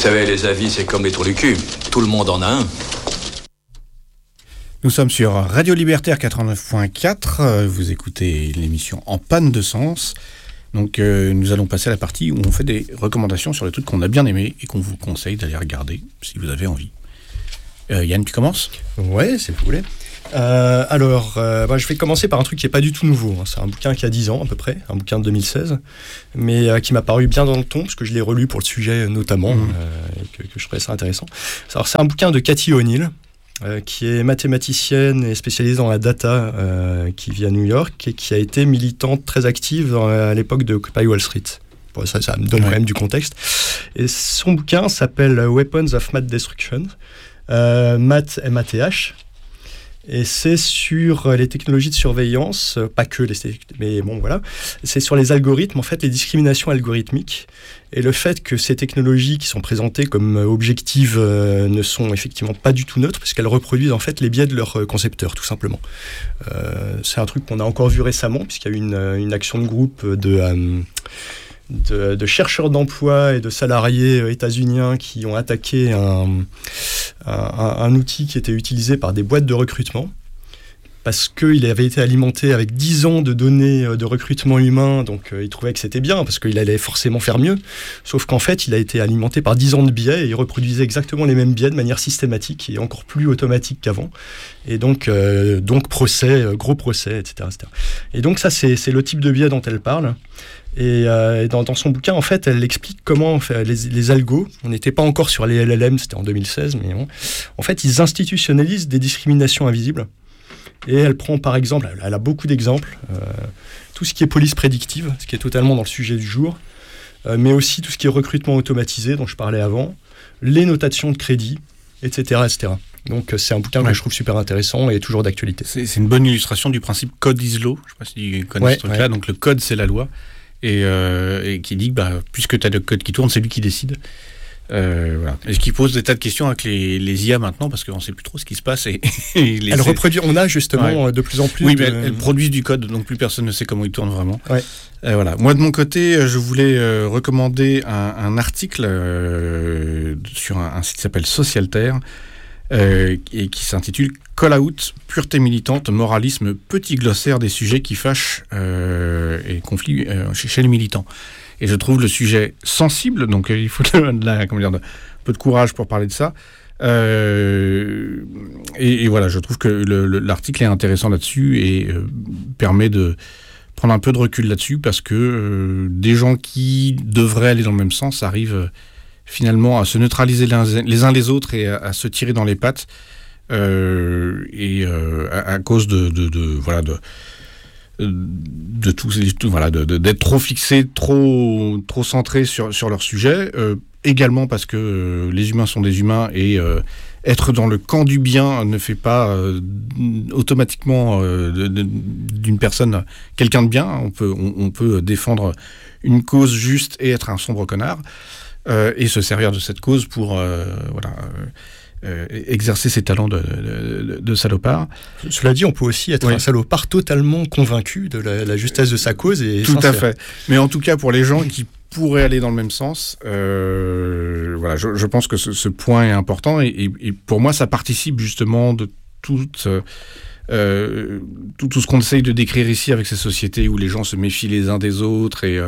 savez, les avis, c'est comme les trous du cul. Tout le monde en a un. Nous sommes sur Radio Libertaire 89.4. Vous écoutez l'émission En panne de sens. Donc, nous allons passer à la partie où on fait des recommandations sur les trucs qu'on a bien aimés et qu'on vous conseille d'aller regarder si vous avez envie. Yann, tu commences ? Ouais, si vous voulez. Je vais commencer par un truc qui n'est pas du tout nouveau. C'est un bouquin qui a 10 ans à peu près, un bouquin de 2016, mais qui m'a paru bien dans le ton, parce que je l'ai relu pour le sujet notamment, que je trouvais ça intéressant. Alors, c'est un bouquin de Cathy O'Neil, qui est mathématicienne et spécialisée dans la data, qui vit à New York et qui a été militante très active à l'époque de Occupy Wall Street. Bon, ça me donne quand même du contexte. Et son bouquin s'appelle Weapons of Math Destruction, Math M-A-T-H. Et c'est sur les technologies de surveillance, pas que mais bon voilà, c'est sur les algorithmes, en fait les discriminations algorithmiques et le fait que ces technologies qui sont présentées comme objectives ne sont effectivement pas du tout neutres parce qu'elles reproduisent en fait les biais de leurs concepteurs tout simplement. C'est un truc qu'on a encore vu récemment puisqu'il y a eu une action de groupe de chercheurs d'emploi et de salariés états-uniens qui ont attaqué un outil qui était utilisé par des boîtes de recrutement parce qu'il avait été alimenté avec 10 ans de données de recrutement humain, donc ils trouvaient que c'était bien parce qu'il allait forcément faire mieux, sauf qu'en fait il a été alimenté par 10 ans de biais et il reproduisait exactement les mêmes biais de manière systématique et encore plus automatique qu'avant, et donc gros procès, etc. Et donc ça c'est le type de biais dont elle parle. Et dans son bouquin, en fait, elle explique comment les algos, on n'était pas encore sur les LLM, c'était en 2016, mais bon, en fait, ils institutionnalisent des discriminations invisibles. Et elle prend par exemple, elle a beaucoup d'exemples, tout ce qui est police prédictive, ce qui est totalement dans le sujet du jour, mais aussi tout ce qui est recrutement automatisé, dont je parlais avant, les notations de crédit, etc., etc. Donc c'est un bouquin que je trouve super intéressant et toujours d'actualité. C'est une bonne illustration du principe code is law, je ne sais pas si tu connais ce truc-là, donc le code c'est la loi. Et qui dit que puisque tu as le code qui tourne, c'est lui qui décide. Voilà. Et ce qui pose des tas de questions avec les IA maintenant, parce qu'on ne sait plus trop ce qui se passe. On a justement de plus en plus... Oui, mais elles produisent du code, donc plus personne ne sait comment il tourne vraiment. Ouais. Voilà. Moi, de mon côté, je voulais recommander un article sur un site qui s'appelle Socialterre, et qui s'intitule Call Out, pureté militante, moralisme, petit glossaire des sujets qui fâchent et conflits chez les militants. Et je trouve le sujet sensible, donc il faut un peu de courage pour parler de ça. Et voilà, je trouve que l'article est intéressant là-dessus et permet de prendre un peu de recul là-dessus parce que des gens qui devraient aller dans le même sens arrivent finalement à se neutraliser les uns les autres et à se tirer dans les pattes à cause de tout, d'être trop fixés, trop centrés sur leur sujet, également parce que les humains sont des humains et être dans le camp du bien ne fait pas automatiquement d'une personne quelqu'un de bien. On peut défendre une cause juste et être un sombre connard. Et se servir de cette cause pour exercer ses talents de salopard. Cela dit, on peut aussi être un salopard totalement convaincu de la justesse de sa cause. Et tout à fait. Mais en tout cas, pour les gens qui pourraient aller dans le même sens, je pense que ce point est important. Et pour moi, ça participe justement de tout ce qu'on essaye de décrire ici avec ces sociétés où les gens se méfient les uns des autres et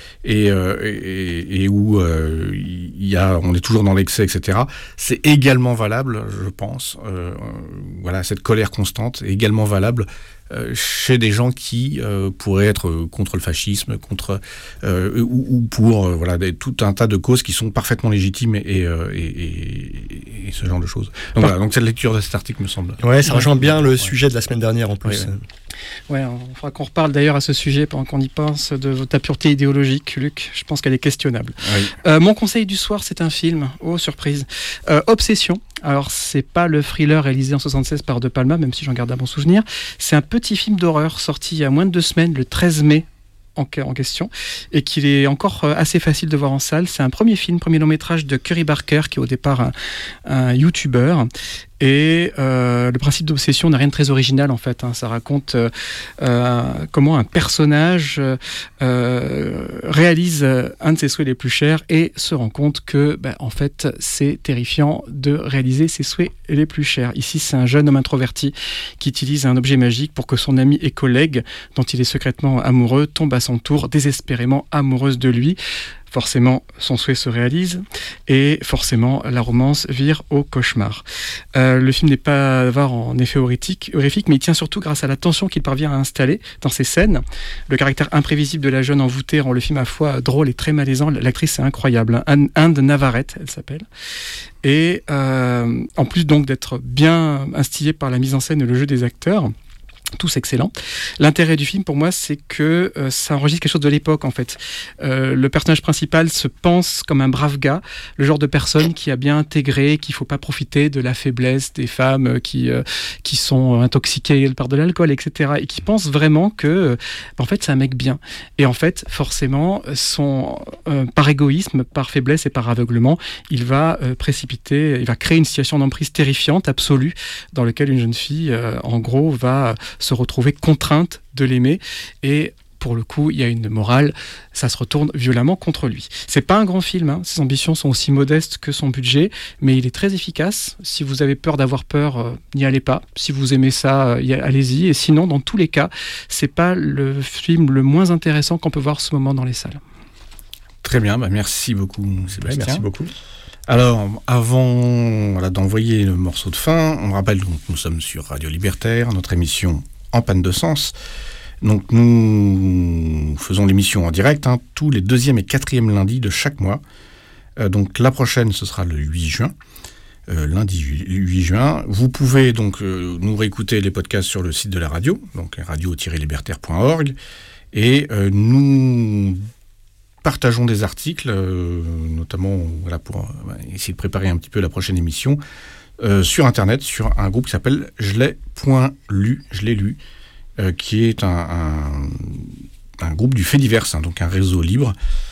où on est toujours dans l'excès, etc. C'est également valable, je pense. Cette colère constante est également valable chez des gens qui pourraient être contre le fascisme, ou pour tout un tas de causes qui sont parfaitement légitimes et ce genre de choses. Donc cette lecture de cet article me semble. Ouais, ça rejoint bien le sujet de la semaine dernière en plus. Ouais, il faudra qu'on reparle d'ailleurs à ce sujet pendant qu'on y pense de ta pureté idéologique, Luc. Je pense qu'elle est questionnable. Oui. Mon conseil du soir, c'est un film. Oh, surprise. Obsession. Alors, c'est pas le thriller réalisé en 1976 par De Palma, même si j'en garde un bon souvenir. C'est un petit film d'horreur sorti il y a moins de 2 semaines, le 13 mai. En question, et qu'il est encore assez facile de voir en salle. C'est un premier long métrage de Curry Barker, qui est au départ un YouTuber, Et le principe d'obsession n'a rien de très original en fait. Ça raconte comment un personnage réalise un de ses souhaits les plus chers et se rend compte que en fait c'est terrifiant de réaliser ses souhaits les plus chers. Ici c'est un jeune homme introverti qui utilise un objet magique pour que son ami et collègue, dont il est secrètement amoureux, tombe à son tour désespérément amoureuse de lui. Forcément, son souhait se réalise et forcément, la romance vire au cauchemar. Le film n'est pas avare en effet horrifique, mais il tient surtout grâce à la tension qu'il parvient à installer dans ses scènes. Le caractère imprévisible de la jeune envoûtée rend le film à la fois drôle et très malaisant. L'actrice est incroyable, Inde Navarrete, elle s'appelle. Et en plus donc d'être bien instillé par la mise en scène et le jeu des acteurs, tous excellents. L'intérêt du film pour moi c'est que ça enregistre quelque chose de l'époque en fait. Le personnage principal se pense comme un brave gars, le genre de personne qui a bien intégré qu'il ne faut pas profiter de la faiblesse des femmes qui sont intoxiquées par de l'alcool, etc. Et qui pense vraiment que en fait c'est un mec bien. Et en fait forcément par égoïsme, par faiblesse et par aveuglement, il va il va créer une situation d'emprise terrifiante, absolue, dans laquelle une jeune fille en gros va se retrouver contrainte de l'aimer et pour le coup, il y a une morale, ça se retourne violemment contre lui. C'est pas un grand film, ses ambitions sont aussi modestes que son budget, mais il est très efficace. Si vous avez peur d'avoir peur, n'y allez pas. Si vous aimez ça, allez-y. Et sinon, dans tous les cas, c'est pas le film le moins intéressant qu'on peut voir en ce moment dans les salles. Très bien, merci beaucoup Sébastien. Merci beaucoup. Alors, avant d'envoyer le morceau de fin, on rappelle que nous sommes sur Radio Libertaire, notre émission En panne de sens. Donc, nous faisons l'émission en direct tous les 2e et 4e lundis de chaque mois. Donc, la prochaine, ce sera le 8 juin. Lundi 8 juin. Vous pouvez donc nous réécouter les podcasts sur le site de la radio, donc radio-libertaire.org. Et nous partageons des articles, notamment pour essayer de préparer un petit peu la prochaine émission, sur Internet, sur un groupe qui s'appelle Je l'ai lu, qui est un groupe du fait divers, donc un réseau libre.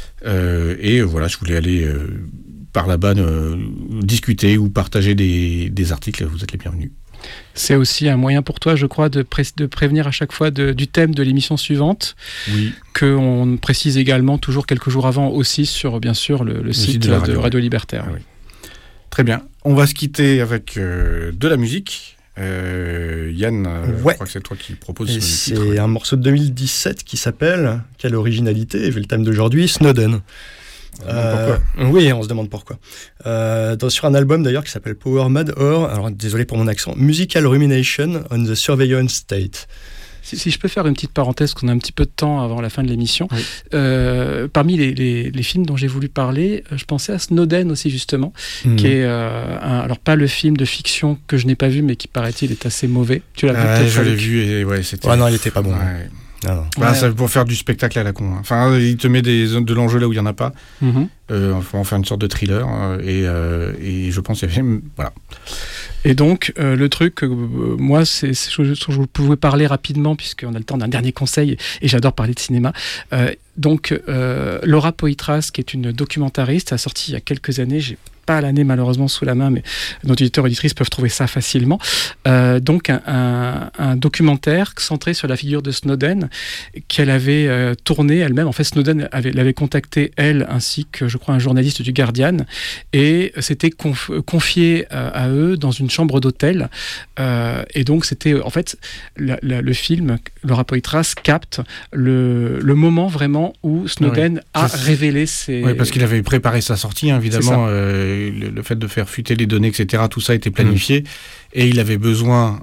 Et voilà, je voulais aller par là-bas discuter ou partager des articles, vous êtes les bienvenus. C'est aussi un moyen pour toi, je crois, de prévenir à chaque fois du thème de l'émission suivante. Oui. Qu'on précise également toujours quelques jours avant aussi sur, bien sûr, le site de Radio Libertaire. Ah, oui. Très bien. On va se quitter avec de la musique. Yann, je crois que c'est toi qui proposes ce titre. C'est un morceau de 2017 qui s'appelle, quelle originalité, vu le thème d'aujourd'hui, Snowden. Pourquoi Oui, on se demande pourquoi. Sur un album d'ailleurs qui s'appelle Power Mad Or, alors désolé pour mon accent, Musical Rumination on the Surveillance State. Si je peux faire une petite parenthèse, qu'on a un petit peu de temps avant la fin de l'émission. Oui. Parmi les films dont j'ai voulu parler, je pensais à Snowden aussi justement, qui est alors pas le film de fiction que je n'ai pas vu, mais qui paraît-il est assez mauvais. Tu l'as vu peut-être? Je l'ai vu et c'était. Non, il était pas bon. Ouais. Ça pour faire du spectacle à la con. Enfin, il te met de l'enjeu là où il y en a pas. Pour en faire une sorte de thriller et je pense qu'il y avait voilà. Et donc le truc, moi, c'est je vous pouvais parler rapidement puisqu'on a le temps d'un dernier conseil et j'adore parler de cinéma. Donc Laura Poitras, qui est une documentariste, a sorti il y a quelques années. J'ai pas l'année malheureusement sous la main, mais nos auditeurs et auditrices peuvent trouver ça facilement. Donc un documentaire centré sur la figure de Snowden qu'elle avait tourné elle-même. En fait, Snowden l'avait contacté elle ainsi que je crois un journaliste du Guardian et c'était confié à eux dans une chambre d'hôtel. Et donc c'était en fait le film Laura Poitras capte le moment vraiment où Snowden a révélé ses... Oui, parce qu'il avait préparé sa sortie, évidemment. Le fait de faire fuiter les données, etc., tout ça était planifié. Et il avait besoin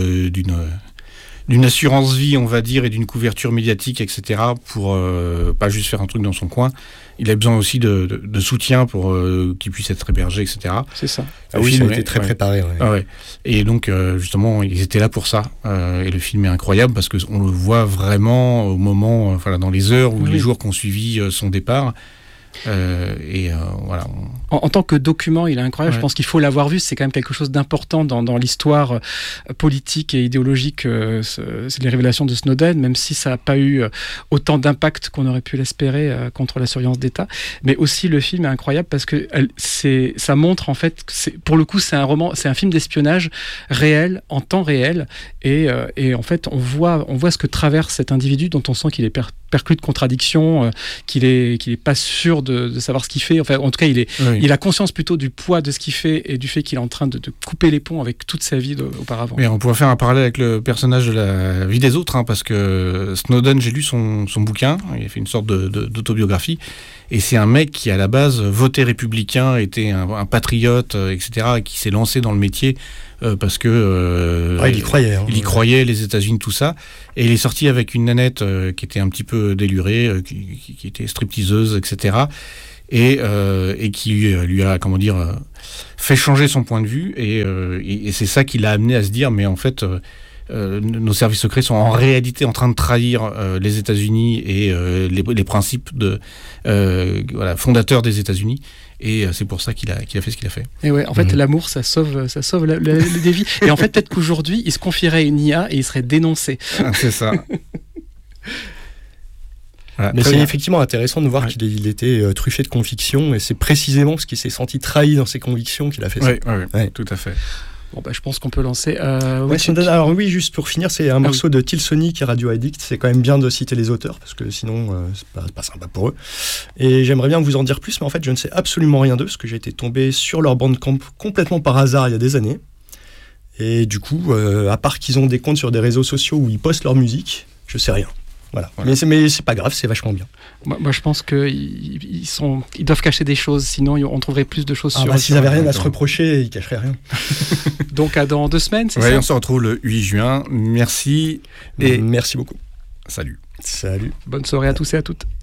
d'une assurance vie, on va dire, et d'une couverture médiatique, etc., pour pas juste faire un truc dans son coin. Il avait besoin aussi de soutien pour qu'il puisse être hébergé, etc. C'est ça. Ça a été très préparé. Ouais. Ah ouais. Et donc, justement, ils étaient là pour ça. Et le film est incroyable parce qu'on le voit vraiment au moment, dans les heures ou les jours qui ont suivi son départ. Voilà. En tant que document, il est incroyable. Je pense qu'il faut l'avoir vu. C'est quand même quelque chose d'important dans l'histoire politique et idéologique. C'est les révélations de Snowden, même si ça n'a pas eu autant d'impact qu'on aurait pu l'espérer contre la surveillance d'État. Mais aussi, le film est incroyable parce que ça montre, en fait, pour le coup, c'est un film d'espionnage réel, en temps réel. Et en fait, on voit ce que traverse cet individu dont on sent qu'il est perclus de contradictions, qu'il est pas sûr de savoir ce qu'il fait. Enfin, en tout cas, il a conscience plutôt du poids de ce qu'il fait et du fait qu'il est en train de couper les ponts avec toute sa vie auparavant. Mais on pourrait faire un parallèle avec le personnage de La vie des autres, parce que Snowden, j'ai lu son bouquin, il a fait une sorte d'autobiographie, et c'est un mec qui à la base votait républicain, était un patriote, etc., et qui s'est lancé dans le métier parce que il y croyait. Il y croyait, les États-Unis, tout ça. Et il est sorti avec une nanette qui était un petit peu délurée, qui était stripteaseuse, etc. Et qui lui a, fait changer son point de vue. Et c'est ça qui l'a amené à se dire, mais en fait, nos services secrets sont en réalité en train de trahir les États-Unis et les principes fondateurs des États-Unis. Et c'est pour ça qu'il a fait ce qu'il a fait. Et ouais, en fait, l'amour, ça sauve des vies. Et en fait, peut-être qu'aujourd'hui, il se confierait à une IA et il serait dénoncé. C'est ça. Voilà, mais c'est effectivement intéressant de voir qu'il était truffé de convictions, et c'est précisément parce qu'il s'est senti trahi dans ses convictions qu'il a fait ça. Oui, tout à fait. Bon, je pense qu'on peut lancer. Alors oui, juste pour finir, c'est un morceau de Till Sonic et Radio Addict. C'est quand même bien de citer les auteurs, parce que sinon, c'est pas sympa pour eux. Et j'aimerais bien vous en dire plus, mais en fait, je ne sais absolument rien d'eux, parce que j'ai été tombé sur leur Bandcamp complètement par hasard il y a des années. Et du coup, à part qu'ils ont des comptes sur des réseaux sociaux où ils postent leur musique, je sais rien. Voilà. Mais c'est pas grave, c'est vachement bien. Moi, je pense qu'ils doivent cacher des choses, sinon on trouverait plus de choses sur. S'ils n'avaient rien à se reprocher, ils cacheraient rien. Donc dans 2 semaines, c'est ça ? On se retrouve le 8 juin. Merci. Et merci beaucoup. Salut. Salut. Bonne soirée à tous et à toutes.